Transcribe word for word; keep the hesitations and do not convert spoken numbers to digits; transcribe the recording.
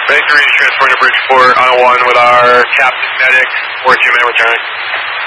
Bay three is transporting to Bridgeport on a one with our captain medic, four two man returning.